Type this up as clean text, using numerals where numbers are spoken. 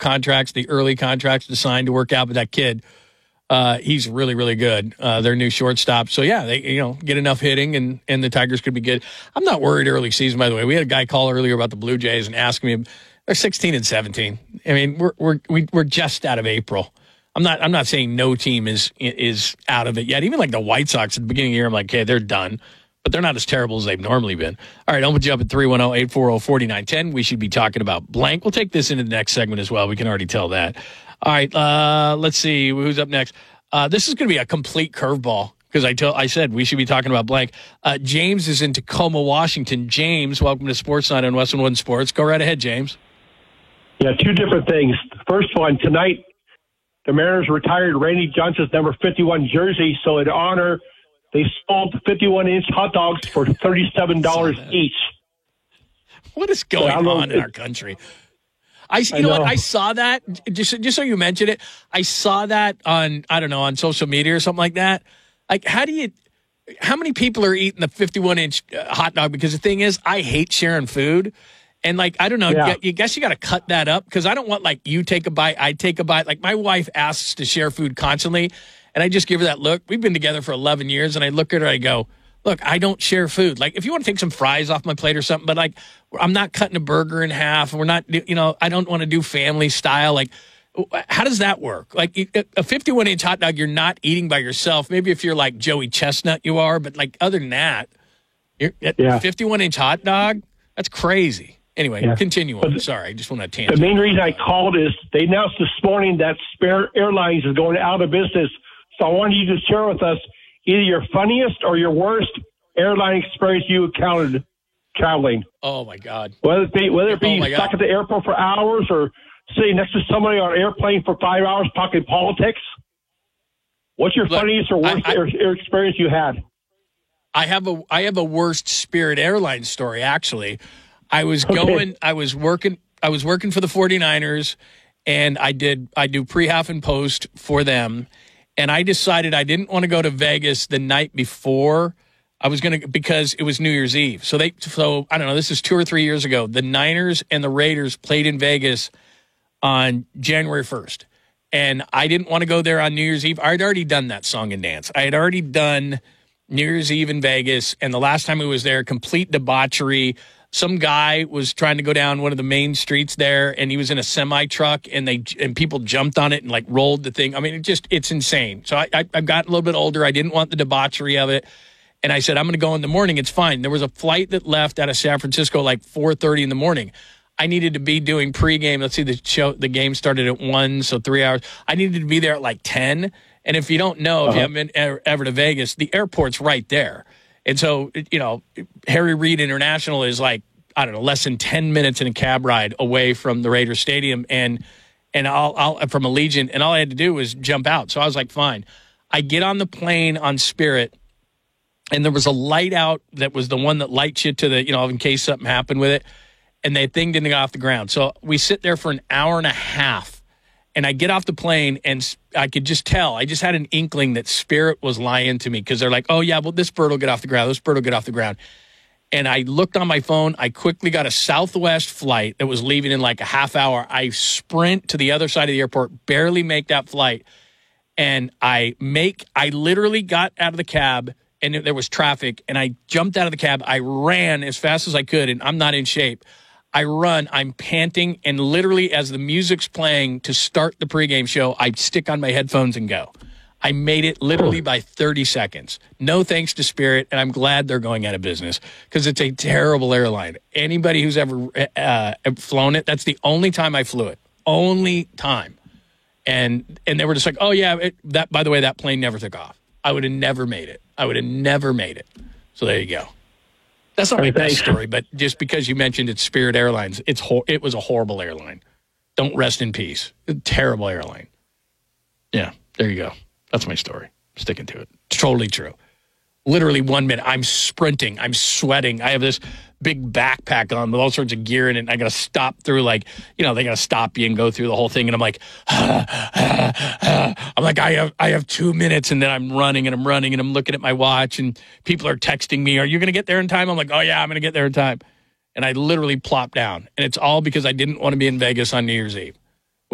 contracts, the early contracts to sign to work out. But that kid, he's really, really good. Their new shortstop. So, yeah, they get enough hitting, and the Tigers could be good. I'm not worried early season, by the way. We had a guy call earlier about the Blue Jays and ask me, they're 16 and 17. I mean, we're just out of April. I'm not saying no team is out of it yet. Even like the White Sox at the beginning of the year, I'm like, okay, they're done. But they're not as terrible as they've normally been. All right, I'll put you up at 310-840-4910. We should be talking about blank. We'll take this into the next segment as well. We can already tell that. All right, let's see. Who's up next? This is going to be a complete curveball because I said we should be talking about blank. James is in Tacoma, Washington. James, welcome to Sports Night on Western One Sports. Go right ahead, James. Yeah, two different things. The first one, tonight, the Mariners retired Randy Johnson's number 51 jersey, so in honor, they sold 51-inch hot dogs for $37 each. What is going on in our country? You know what? I saw that, just so you mentioned it, I saw that on, I don't know, on social media or something like that. Like, how many people are eating the 51-inch hot dog? Because the thing is, I hate sharing food. And, like, I don't know, you guess you got to cut that up because I don't want, like, you take a bite, I take a bite. Like, my wife asks to share food constantly, and I just give her that look. We've been together for 11 years, and I look at her, I go, look, I don't share food. Like, if you want to take some fries off my plate or something, but, like, I'm not cutting a burger in half. We're not, I don't want to do family style. Like, how does that work? Like, a 51-inch hot dog, you're not eating by yourself. Maybe if you're like Joey Chestnut, you are. But, like, other than that, 51-inch hot dog, that's crazy. Anyway, continue on. Sorry, I just want to tangent. The main reason I called is they announced this morning that Spirit Airlines is going out of business. So I wanted you to share with us either your funniest or your worst airline experience you encountered traveling. Oh, my God. Whether it be stuck at the airport for hours or sitting next to somebody on an airplane for 5 hours talking politics. What's your funniest or worst experience you had? I have a worst Spirit Airlines story, actually. I was working for the 49ers, and I do pre-half and post for them, and I decided I didn't want to go to Vegas the night before. Because it was New Year's Eve. So I don't know, this is 2 or 3 years ago. The Niners and the Raiders played in Vegas on January 1st. And I didn't want to go there on New Year's Eve. I had already done that song and dance. I had already done New Year's Eve in Vegas, and the last time I was there, complete debauchery. Some guy was trying to go down one of the main streets there, and he was in a semi-truck, and people jumped on it and, like, rolled the thing. I mean, it's insane. So I've gotten a little bit older. I didn't want the debauchery of it, and I said, I'm going to go in the morning. It's fine. There was a flight that left out of San Francisco like 4:30 in the morning. I needed to be doing pregame. Let's see, the game started at 1, so 3 hours. I needed to be there at like 10, and if you don't know, if you haven't been ever to Vegas, the airport's right there. And so, Harry Reid International is like, I don't know, less than 10 minutes in a cab ride away from the Raiders Stadium and I'll from Allegiant, and all I had to do was jump out. So I was like, fine. I get on the plane on Spirit, and there was a light out that was the one that lights you to the, in case something happened with it, and the thing didn't go off the ground. So we sit there for an hour and a half, and I get off the plane, and I could just tell. I just had an inkling that Spirit was lying to me because they're like, oh, yeah, well, this bird will get off the ground. This bird will get off the ground. And I looked on my phone. I quickly got a Southwest flight that was leaving in like a half hour. I sprint to the other side of the airport, barely make that flight. And I literally got out of the cab, and there was traffic, and I jumped out of the cab. I ran as fast as I could, and I'm not in shape. I run, I'm panting, and literally as the music's playing to start the pregame show, I stick on my headphones and go. I made it literally by 30 seconds. No thanks to Spirit, and I'm glad they're going out of business because it's a terrible airline. Anybody who's ever flown it, that's the only time I flew it. Only time. And they were just like, oh, yeah, by the way, that plane never took off. I would have never made it. So there you go. That's not my best story, but just because you mentioned it's Spirit Airlines, it was a horrible airline. Don't rest in peace. A terrible airline. Yeah, there you go. That's my story. I'm sticking to it. It's totally true. Literally 1 minute, I'm sprinting. I'm sweating. I have this big backpack on with all sorts of gear in it. And I got to stop through, they got to stop you and go through the whole thing. And I'm like, I have 2 minutes. And then I'm running and I'm looking at my watch and people are texting me, are you going to get there in time? I'm like, oh, yeah, I'm going to get there in time. And I literally plopped down. And it's all because I didn't want to be in Vegas on New Year's Eve.